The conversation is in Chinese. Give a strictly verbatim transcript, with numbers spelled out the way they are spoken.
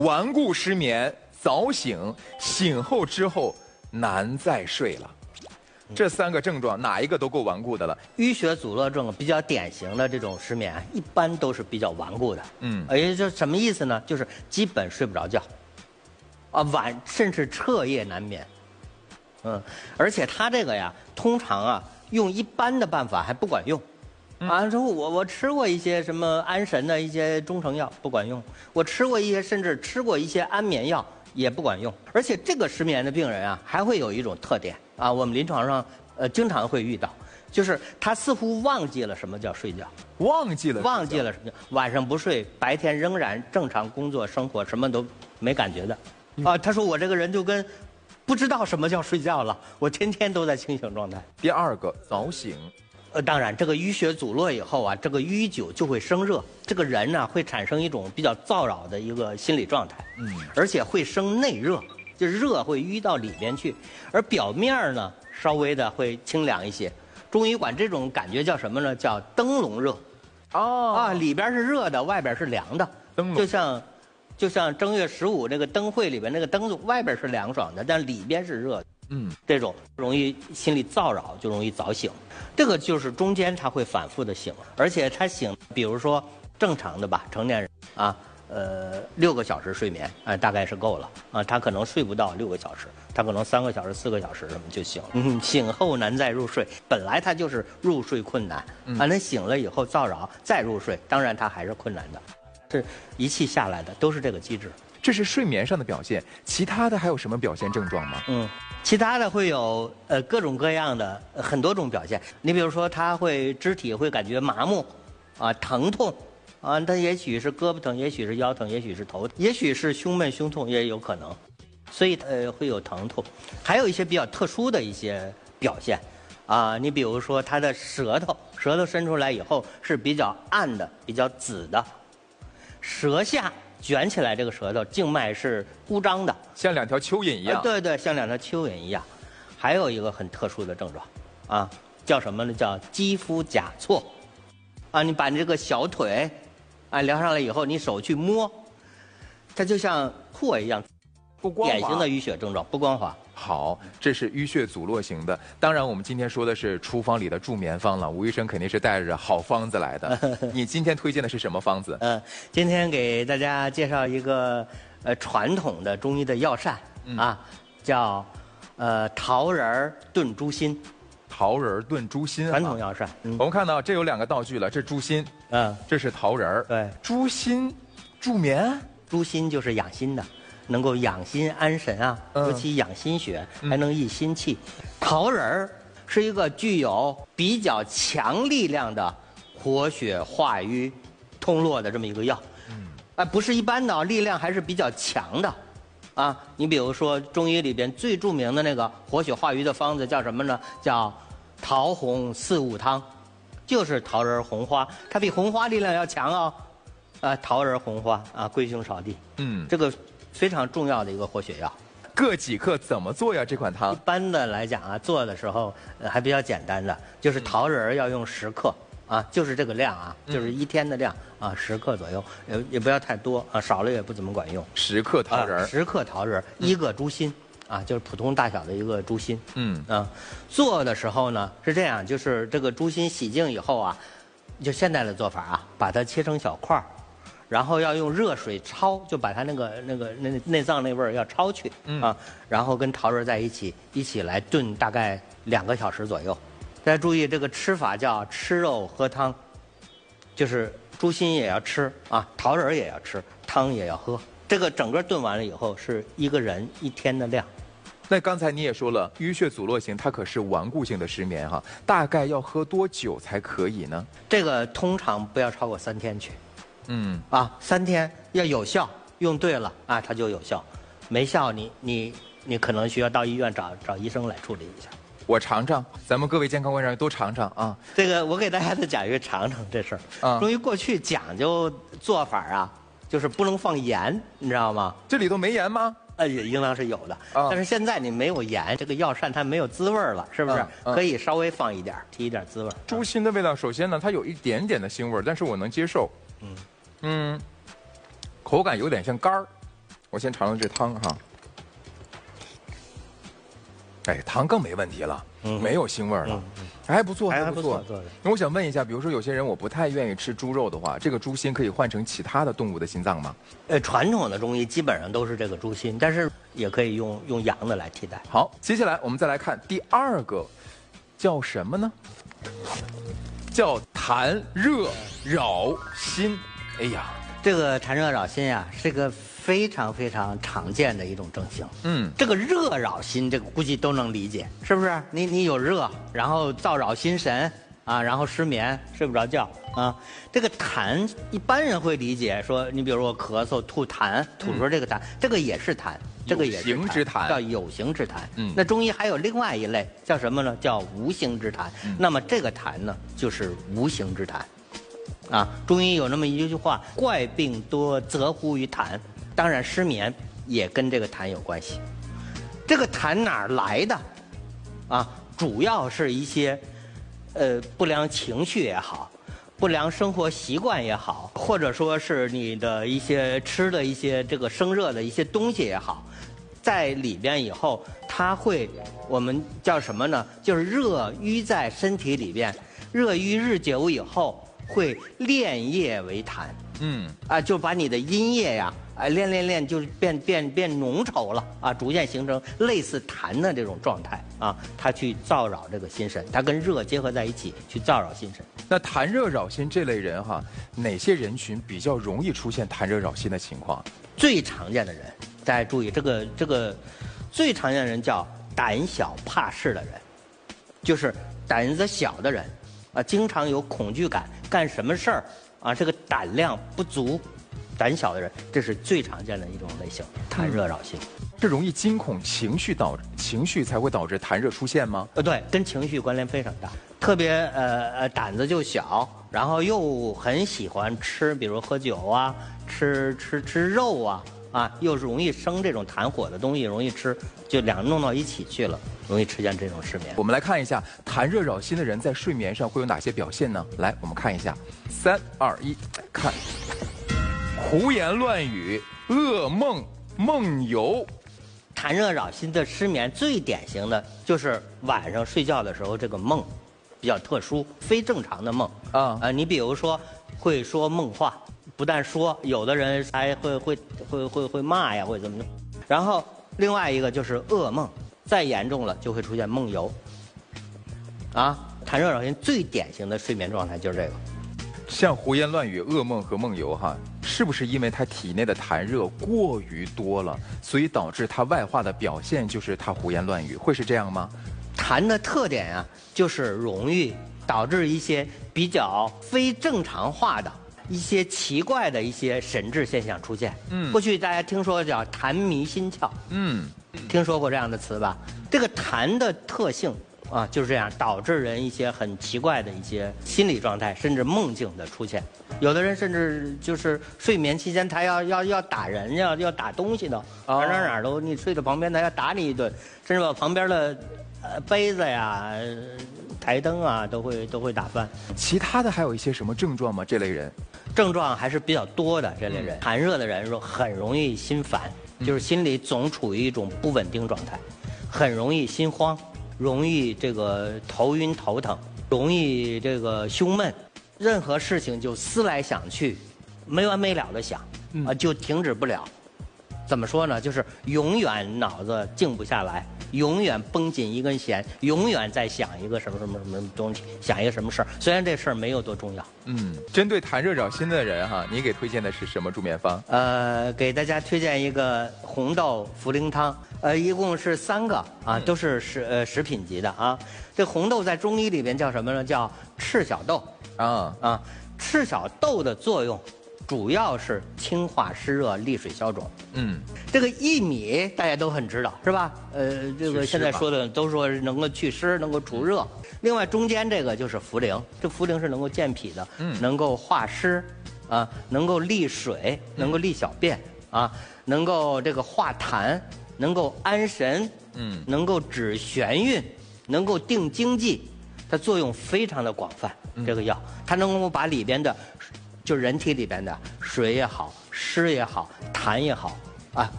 顽固失眠、早醒、醒后之后难再睡了。这三个症状哪一个都够顽固的了？ 淤血阻络症比较典型的这种失眠，一般都是比较顽固的。嗯，也就是什么意思呢？就是基本睡不着觉，啊，晚甚至彻夜难眠。嗯，而且他这个呀，通常啊，用一般的办法还不管用。啊，说我我吃过一些什么安神的一些中成药不管用，我吃过一些甚至吃过一些安眠药也不管用。而且这个失眠的病人啊，还会有一种特点啊，我们临床上呃经常会遇到，就是他似乎忘记了什么叫睡觉， 忘记了忘记了什么叫晚上不睡，白天仍然正常工作生活，什么都没感觉的。啊，他说我这个人就跟不知道什么叫睡觉了，我天天都在清醒状态。 第二个早醒。 呃，当然，这个淤血阻络以后啊，这个淤久就会生热，这个人呢会产生一种比较燥扰的一个心理状态，嗯，而且会生内热，就是热会淤到里边去，而表面呢稍微的会清凉一些。中医管这种感觉叫什么呢？叫灯笼热。哦，啊，里边是热的，外边是凉的，灯笼就像，就像正月十五那个灯会里边那个灯笼，外边是凉爽的，但里边是热的。嗯，这种容易心理燥扰，就容易早醒。这个就是中间他会反复的醒，而且他醒，比如说正常的吧，成年人啊，呃，六个小时睡眠，啊、呃，大概是够了啊。他可能睡不到六个小时，他可能三个小时、四个小时什么就醒了。嗯，醒后难再入睡，本来他就是入睡困难，啊，那醒了以后燥扰再入睡，当然他还是困难的，是一气下来的，都是这个机制。 这是睡眠上的表现，其他的还有什么表现症状吗？ 嗯，其他的会有呃各种各样的、呃、很多种表现。你比如说，他会肢体会感觉麻木，啊疼痛，啊，他也许是胳膊疼，也许是腰疼，也许是头，也许是胸闷胸痛也有可能，所以呃会有疼痛。还有一些比较特殊的一些表现，啊，你比如说他的舌头，舌头伸出来以后是比较暗的，比较紫的，舌下卷起来，这个舌头静脉是鼓张的， 像两条蚯蚓一样。 啊、对对，像两条蚯蚓一样。还有一个很特殊的症状，啊，叫什么呢？叫肌肤甲错。啊，你把你这个小腿，啊，量上来以后，你手去摸，它就像破一样， 不光滑。 典型的淤血症状，不光滑。 好，这是淤血阻络型的。当然，我们今天说的是厨房里的助眠方了。吴医生肯定是带着好方子来的。你今天推荐的是什么方子？ 嗯、呃，今天给大家介绍一个呃传统的中医的药膳、嗯、啊，叫呃桃仁炖猪心。 桃仁炖猪心， 传统药膳。嗯、 我们看到这有两个道具了，这猪心， 嗯， 这是桃仁。 对， 猪心助眠， 猪心就是养心的。能够养心安神啊，尤其养心血，嗯、还能益心气。桃仁儿是一个具有比较强力量的活血化瘀、通络的这么一个药。嗯，啊，不是一般的，力量还是比较强的。啊，你比如说中医里边最著名的那个活血化瘀的方子叫什么呢？叫桃红四物汤，就是桃仁红花，它比红花力量要强哦。啊，桃仁红花啊，龟兄少地。嗯，这个。非常重要的一个活血药， 各几克怎么做呀？这款汤一般的来讲啊，做的时候、呃、还比较简单的，就是桃仁要用十克啊，就是这个量啊，就是一天的量啊，十克左右，也也不要太多啊，少了也不怎么管用。 十克桃仁， 十、啊、克桃仁，一个猪心啊，就是普通大小的一个猪心。嗯啊，做的时候呢是这样，就是这个猪心洗净以后啊，就现在的做法啊，把它切成小块儿。然后要用热水焯，就把它那个那个那内脏那味儿要焯去、嗯、啊，然后跟桃仁在一起一起来炖大概两个小时左右。大家注意这个吃法叫吃肉喝汤，就是猪心也要吃啊，桃仁也要吃，汤也要喝。这个整个炖完了以后是一个人一天的量。 那刚才你也说了，淤血阻络型它可是顽固性的失眠哈，大概要喝多久才可以呢？ 这个通常不要超过三天去。嗯啊，三天要有效，用对了啊，它就有效；没效你，你你你可能需要到医院找找医生来处理一下。 我尝尝，咱们各位健康观众都尝尝啊。 这个我给大家再讲一个尝尝这事儿啊。中医过去讲究做法啊，就是不能放盐，你知道吗？ 这里头没盐吗？ 呃，也应当是有的，啊、但是现在你没有盐，这个药膳它没有滋味了，是不是？啊啊、可以稍微放一点，提一点滋味。 猪心的味道，首先呢，它有一点点的腥味，但是我能接受。嗯。嗯，口感有点像肝儿， 我先尝尝这汤哈。哎，汤更没问题了，嗯、没有腥味儿了，嗯、还不错，还不错。那我想问一下，比如说有些人我不太愿意吃猪肉的话，这个猪心可以换成其他的动物的心脏吗？ 呃，传统的中医基本上都是这个猪心，但是也可以用用羊的来替代。 好，接下来我们再来看第二个，叫什么呢？叫痰热扰心。哎呀， 这个痰热扰心呀、啊，是个非常非常常见的一种症型。嗯，这个热扰心，这个估计都能理解，是不是？你你有热，然后燥扰心神啊，然后失眠，睡不着觉啊。这个痰，一般人会理解说，你比如说咳嗽、吐痰，吐出这个痰，嗯、这个也是痰。这个也是有形之痰， 叫有形之痰。嗯，那中医还有另外一类叫什么呢？叫无形之痰。嗯、那么这个痰呢，就是无形之痰。啊，中医有那么一句话：怪病多则乎于痰。当然，失眠也跟这个痰有关系。这个痰哪儿来的？啊，主要是一些，呃，不良情绪也好。不良生活习惯也好，或者说是你的一些吃的一些这个生热的一些东西也好，在里边以后，它会我们叫什么呢？就是热淤在身体里边，热淤日久以后会炼液为痰。嗯，啊，就把你的阴液呀，啊，炼炼炼，就是变变变浓稠了啊，逐渐形成类似痰的这种状态啊，它去燥扰这个心神，它跟热结合在一起去燥扰心神。 那痰热扰心这类人哈，哪些人群比较容易出现痰热扰心的情况？ 最常见的人，大家注意，这个这个最常见的人叫胆小怕事的人，就是胆子小的人，啊，经常有恐惧感，干什么事儿啊，这个胆量不足。胆小的人，这是最常见的一种类型，痰热扰心。 是容易惊恐情绪导情绪才会导致痰热出现吗？ 呃，对，跟情绪关联非常大。特别呃呃胆子就小，然后又很喜欢吃，比如喝酒啊，吃吃吃肉啊，啊，又容易生这种痰火的东西，容易吃，就两个弄到一起去了，容易出现这种失眠。 我们来看一下痰热扰心的人在睡眠上会有哪些表现呢？来，我们看一下，三二一，看。胡言乱语、噩梦、梦游， 痰热扰心的失眠最典型的就是晚上睡觉的时候，这个梦比较特殊，非正常的梦啊。呃，你比如说会说梦话，不但说，有的人还会会会会会骂呀，或者怎么着。然后另外一个就是噩梦，再严重了就会出现梦游。啊，痰热扰心最典型的睡眠状态就是这个。 像胡言乱语、噩梦和梦游哈，是不是因为他体内的痰热过于多了，所以导致他外化的表现就是他胡言乱语？会是这样吗？ 痰的特点啊，就是容易导致一些比较非正常化的一些奇怪的一些神志现象出现。嗯，过去大家听说叫痰迷心窍。嗯，听说过这样的词吧？这个痰的特性。啊，就是这样，导致人一些很奇怪的一些心理状态，甚至梦境的出现。有的人甚至就是睡眠期间，他要要要打人，要要打东西的，哪哪哪儿都，你睡在旁边，他要打你一顿，甚至把旁边的呃杯子呀、台灯啊都会都会打翻。 其他的还有一些什么症状吗？这类人症状还是比较多的。这类人，痰热的人说很容易心烦，就是心里总处于一种不稳定状态，很容易心慌。容易这个头晕头疼，容易这个胸闷，任何事情就思来想去，没完没了的想，啊，就停止不了。怎么说呢？就是永远脑子静不下来，永远绷紧一根弦，永远在想一个什么什么什么东西，想一个什么事儿。虽然这事儿没有多重要。 嗯，针对痰热扰心的人哈，你给推荐的是什么助眠方？ 呃，给大家推荐一个红豆茯苓汤。呃，一共是三个啊，都是食呃食品级的啊。这红豆在中医里边叫什么呢？叫赤小豆啊啊。赤小豆的作用主要是清化湿热、利水消肿。嗯，这个薏米大家都很知道是吧？呃，这个现在说的都说能够祛湿、能够除热。另外中间这个就是茯苓，这茯苓是能够健脾的，嗯，能够化湿啊，能够利水，能够利小便啊，能够这个化痰。能够安神，嗯，能够止眩晕，能够定经济，它作用非常的广泛。嗯、这个药，它能够把里边的，就人体里边的水也好、湿也好、痰也好，啊，